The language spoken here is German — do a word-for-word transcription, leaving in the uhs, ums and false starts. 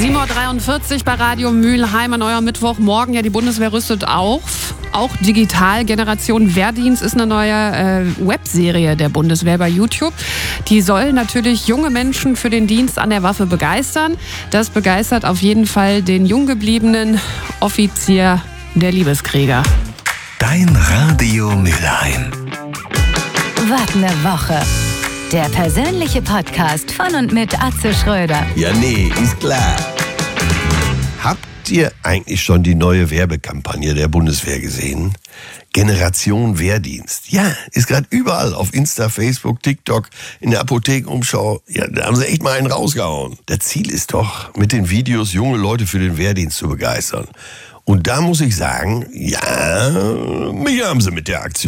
sieben Uhr dreiundvierzig bei Radio Mülheim an eurem Mittwochmorgen. Ja, die Bundeswehr rüstet auf. Auch digital. Generation Wehrdienst ist eine neue äh, Webserie der Bundeswehr bei YouTube. Die soll natürlich junge Menschen für den Dienst an der Waffe begeistern. Das begeistert auf jeden Fall den jung gebliebenen Offizier der Liebeskrieger. Dein Radio Mülheim. Was eine Woche. Der persönliche Podcast von und mit Atze Schröder. Ja, nee, ist klar. Habt ihr eigentlich schon die neue Werbekampagne der Bundeswehr gesehen? Generation Wehrdienst. Ja, ist gerade überall auf Insta, Facebook, TikTok, in der Apothekenumschau. Ja, da haben sie echt mal einen rausgehauen. Das Ziel ist doch, mit den Videos junge Leute für den Wehrdienst zu begeistern. Und da muss ich sagen, ja, mich haben sie mit der Aktion.